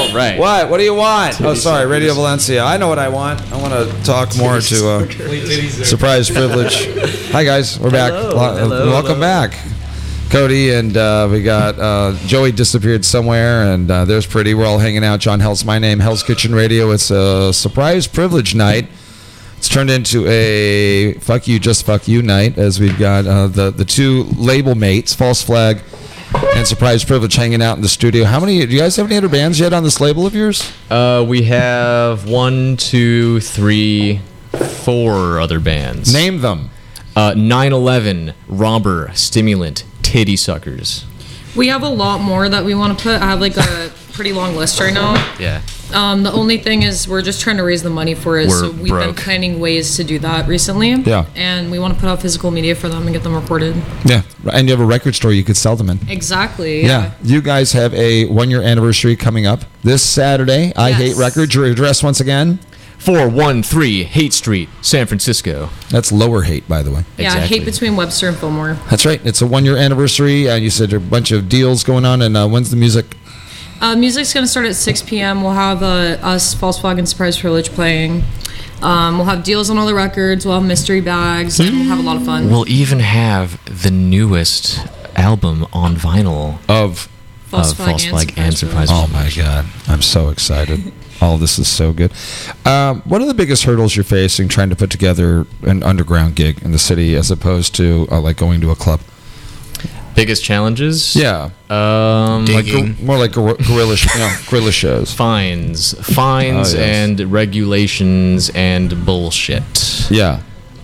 All right. What do you want? Oh, sorry, Radio Valencia. I know what I want. I want to talk more to Surprise Privilege. Hi, guys. We're back. Welcome back. Cody, and we got Joey disappeared somewhere, and there's Pretty. We're all hanging out. John Hell's my name. Hell's Kitchen Radio. It's a Surprise Privilege night. It's turned into a fuck you, just fuck you night, as we've got the two label mates, False Flag and Surprise Privilege, hanging out in the studio. Do you guys have any other bands yet on this label of yours? We have 1, 2, 3, 4 other bands. Name them. 9/11, Robber, Stimulant, Titty Suckers. We have a lot more that we want to put. I have like a pretty long list right now. Yeah. The only thing is we're just trying to raise the money for it. We're We've been broke. finding ways to do that recently. Yeah. And we want to put out physical media for them and get them recorded. Yeah, and you have a record store you could sell them in. Exactly. Yeah. You guys have a 1-year anniversary coming up this Saturday. I Hate Records. Your address once again? 413 Haight Street, San Francisco. That's Lower Haight, by the way. Yeah, Exactly. Hate between Webster and Fillmore. That's right. It's a 1-year anniversary. You said there are a bunch of deals going on, and when's the music? Music's going to start at 6 p.m. We'll have us, False Flag, and Surprise Privilege playing. We'll have deals on all the records. We'll have mystery bags. And we'll have a lot of fun. We'll even have the newest album on vinyl Of False Flag and Surprise Oh my God, I'm so excited. All this is so good. What are the biggest hurdles you're facing trying to put together an underground gig in the city as opposed to like going to a club? Biggest challenges? Yeah, Digging. more like guerrilla shows. Fines Oh, yes. and regulations and bullshit. Yeah,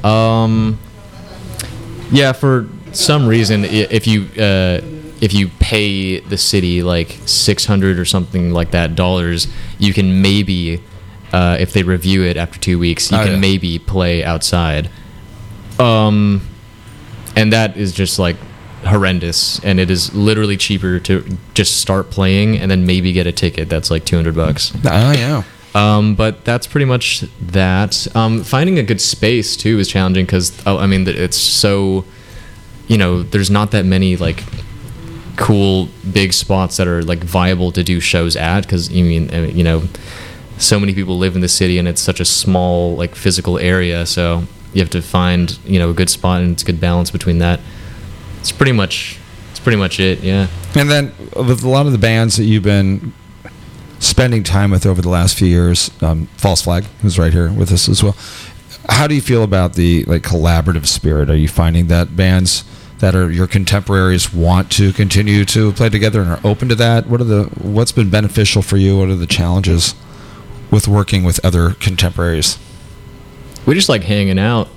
Yeah, for some reason, if you pay the city like $600 or something like that dollars, you can maybe, if they review it after 2 weeks, you can maybe play outside. And that is just like horrendous, and it is literally cheaper to just start playing and then maybe get a ticket that's like $200. oh yeah. But that's pretty much that. Finding a good space too is challenging because it's so, there's not that many like cool big spots that are like viable to do shows at, because so many people live in the city and it's such a small like physical area, so you have to find a good spot, and it's a good balance between that. It's pretty much it. Yeah. And then with a lot of the bands that you've been spending time with over the last few years, False Flag, who's right here with us as well, how do you feel about the like collaborative spirit? Are you finding that bands that are your contemporaries want to continue to play together and are open to that? What's been beneficial for you? What are the challenges with working with other contemporaries? We just like hanging out.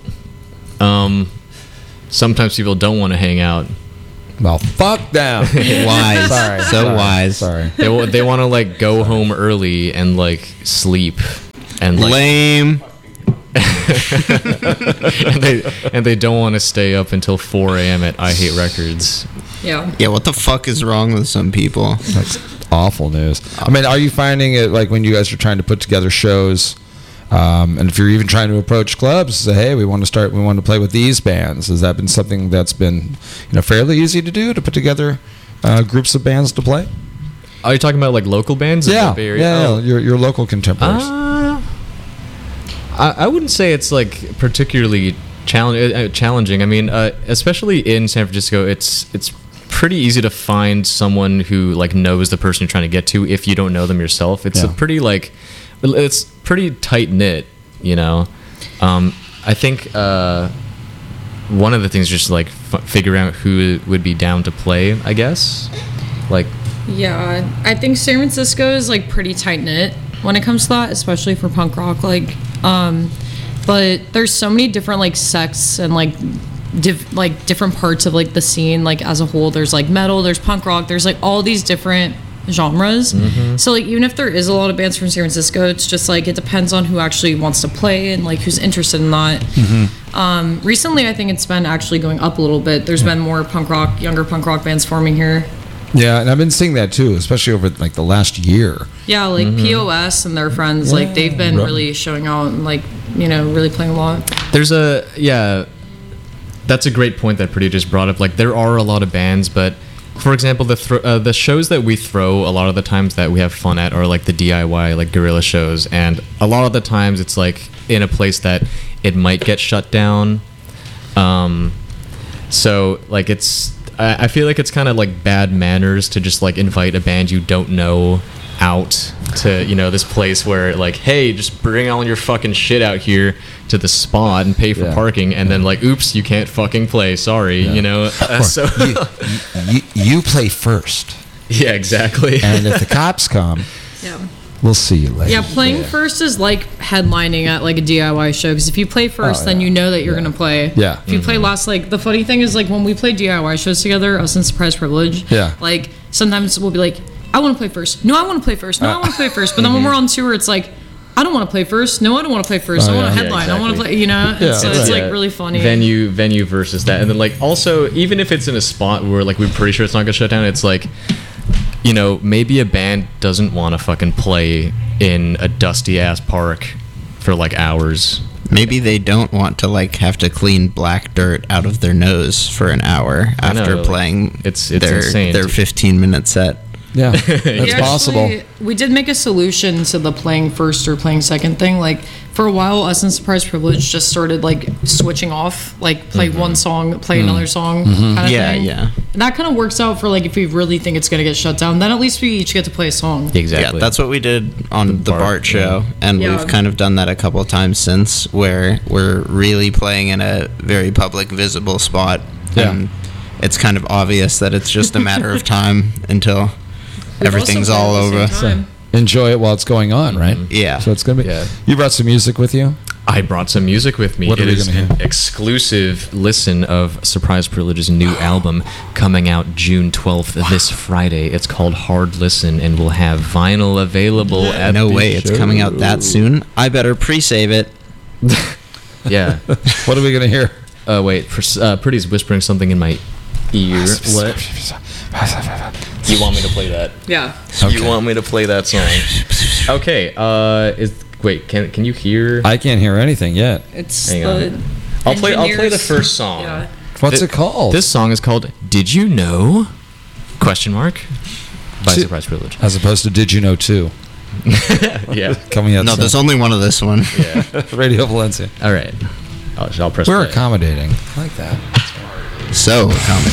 Sometimes people don't want to hang out. Well, fuck them. Wise. Sorry. Wise. Sorry. They want to like go home early and like sleep and like Lame. and they don't want to stay up until 4 a.m. at I Hate Records. Yeah. Yeah, what the fuck is wrong with some people? That's awful news. I mean, are you finding it like when you guys are trying to put together shows, and if you're even trying to approach clubs, say, hey, we want to play with these bands? Has that been something that's been fairly easy to do, to put together groups of bands to play? Are you talking about like local bands? in the Bay Area? Yeah, your local contemporaries. I wouldn't say it's like particularly challenging. I mean, especially in San Francisco, it's pretty easy to find someone who like knows the person you're trying to get to if you don't know them yourself. It's it's pretty tight knit, I think one of the things is just like figuring out who would be down to play, I guess. Like, Yeah, I think San Francisco is like pretty tight knit when it comes to that, especially for punk rock. Like, but there's so many different like sects and like different parts of like the scene. Like as a whole, there's like metal, there's punk rock, there's like all these different genres. So like even if there is a lot of bands from San Francisco, it's just like it depends on who actually wants to play and like who's interested in that. Recently, I think it's been actually going up a little bit. There's been more younger punk rock bands forming here. Yeah, and I've been seeing that too, especially over like the last year. Yeah, like POS and their friends, like they've been really showing out and like really playing a lot. that's a great point that Pretty just brought up. Like there are a lot of bands, but for example, the shows that we throw a lot of the times that we have fun at are like the DIY, like guerrilla shows, and a lot of the times it's like in a place that it might get shut down. So like I feel like it's kind of like bad manners to just like invite a band you don't know out to, you know, this place where like, hey, just bring all your fucking shit out here to the spot and pay for parking, and then like, oops, you can't fucking play, sorry, you know. So you play first. Yeah, exactly. And if the cops come, we'll see you later. Yeah, playing first is like headlining at like a DIY show, because if you play first, then you know that you're gonna play. Yeah. If you play last, like the funny thing is like when we play DIY shows together, us and Surprise Privilege. Yeah. Like sometimes we'll be like, I want to play first. No, I want to play first. No, I want to play first. But then when we're on tour, it's like, I don't want to play first. No, I don't want to play first. I want to headline. exactly. I want to play. You know. So it's like really funny. Venue versus that, and then like also even if it's in a spot where like we're pretty sure it's not gonna shut down, it's like, you know, maybe a band doesn't want to fucking play in a dusty ass park for like hours. Maybe they don't want to like have to clean black dirt out of their nose for an hour after playing it's insane. their 15-minute set. Yeah, that's possible. We did make a solution to the playing first or playing second thing. Like for a while, us and Surprise Privilege just started like switching off, like play one song, play another song, kind of thing. Yeah. And that kind of works out for like if we really think it's gonna get shut down, then at least we each get to play a song. Exactly. Yeah, that's what we did on the Bart show, and Yeah. we've kind of done that a couple of times since, where we're really playing in a very public, visible spot. Yeah. And it's kind of obvious that it's just a matter of time until everything's all over. Enjoy it while it's going on, right? Yeah. So it's gonna be. Yeah. You brought some music with you. I brought some music with me. What are It we is gonna an hear? exclusive listen of Surprise Privilege's new album coming out June 12th, this Friday. It's called Hard Listen, and we'll have vinyl available at No the way, it's show. coming out that soon. I better pre-save it. Yeah. What are we gonna hear? Wait, Pretty's whispering something in my ear. What? You want me to play that? Yeah. You want me to play that song? Okay. Can you hear? I can't hear anything yet. It's Hang the on. I'll play the engineers- first song. Yeah. What's it called? This song is called "Did You Know?" Question mark by See- Surprise Privilege. As opposed to Did You Know 2? Yeah. Coming out No, soon. there's only one of this one. Yeah. Radio Valencia. All right. I'll press We're play. accommodating. I like that. So,